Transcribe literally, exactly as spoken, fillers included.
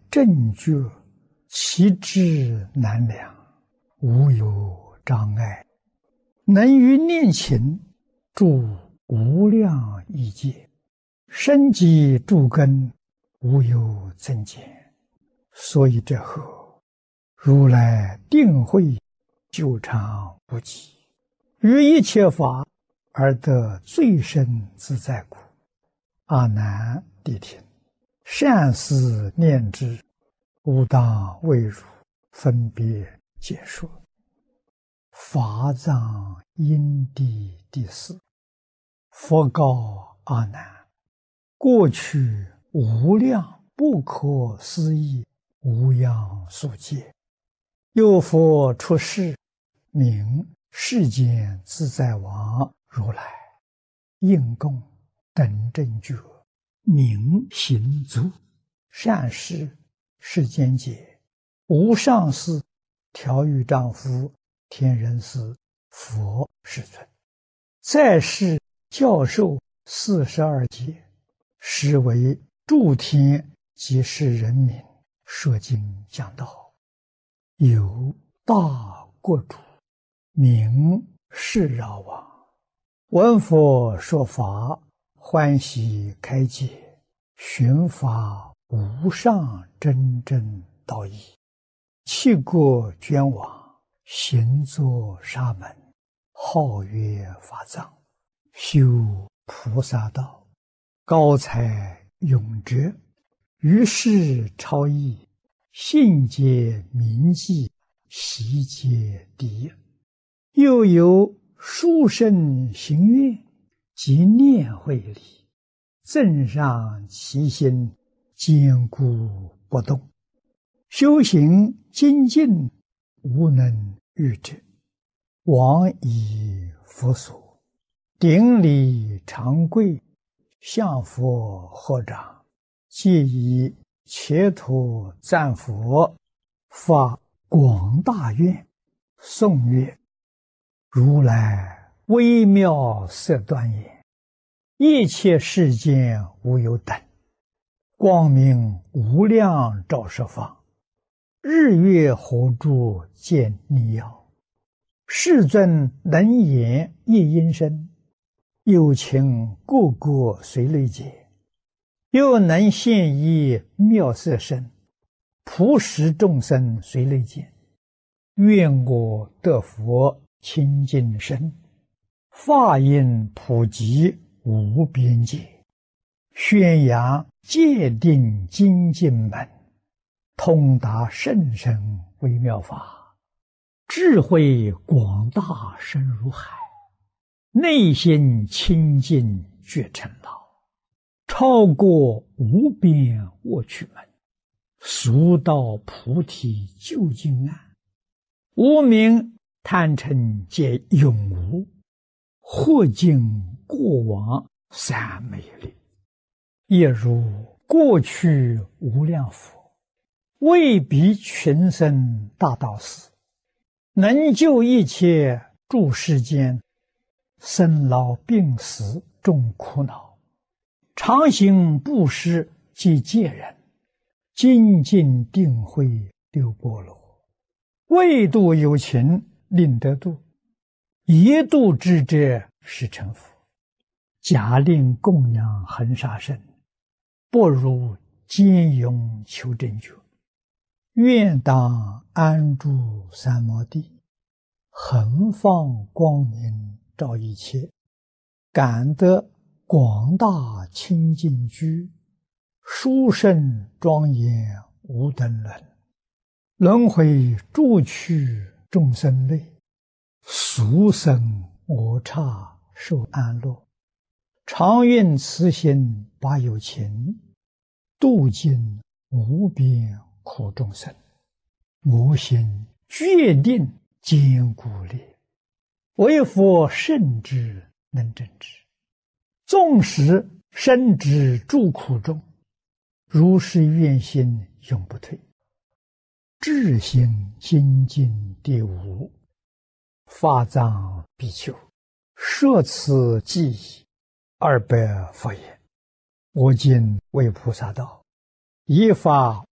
正觉，其志难量，无有障碍，能于念勤，助无量亿劫，生机诸根，无有增减。所以这后，如来定慧久长不极，于一切法而得最深自在故。阿难谛听，善思念之，吾当为汝分别解说。法藏因地第四。佛告阿难：过去无量不可思议无量数劫，有佛出世，名世间自在王如来，应供等正觉，明行足，善事世间解，无上士、调御丈夫、天人师、佛世尊，在世教授四十二劫，实为诸天及世人民说经讲道。有大国主，名释饶王，闻佛说法，欢喜开解，寻发无上真正道义，弃国捐往，行作沙门，号曰法藏，修菩萨道，高才永哲，于世超逸，信解铭记，习皆第一。又有殊胜行愿及念慧力，增上其心，坚固不动，修行精进，无能御之。往以佛所，顶礼长跪，向佛合掌，皆以切土赞佛，发广大愿，颂曰：如来微妙色端严，一切世间无有等，光明无量照十方，日月火柱见逆耀，世尊能言一音声，有情个个随类解，又能现一妙色身，普使众生随类见。愿我得佛清净身，法音普及无边界，宣扬戒定精进门，通达甚深微妙法，智慧广大深如海，内心清净觉成道，超过无边卧趣门，速到菩提究竟岸，无明贪嗔皆永无，或尽过往三昧力，也如过去无量佛，为彼群生大道士，能救一切诸世间生老病死众苦恼，常行布施及戒人，精进定慧六波罗，为度有情令得度，一度之者是成佛。假令供养恒沙身，不如坚勇求正觉。愿当安住三摩地，恒放光明照一切，感得广大清净居，殊胜庄严无等伦，轮回诸趣众生类，俗生我刹受安乐，常愿慈心把有情，度尽无边苦众生。我心决定坚固力，为佛圣之能正之，纵使身之诸苦中，如是愿心永不退。智行精进第五。法藏比丘，摄此记忆二百佛言：我今为菩萨道，依法